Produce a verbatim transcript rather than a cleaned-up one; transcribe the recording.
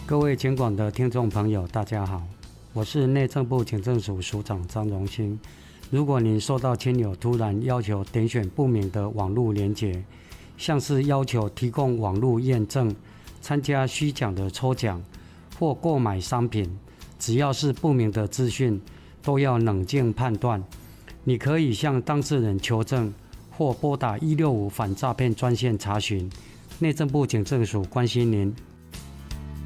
各位警广的听众朋友，大家好，我是内政部警政署署长张荣兴。如果您收到亲友突然要求点选不明的网络连结，像是要求提供网络验证、参加虚假的抽奖或购买商品，只要是不明的资讯，都要冷静判断。你可以向当事人求证，或拨打一六五反诈骗专线查询。内政部警政署关心您，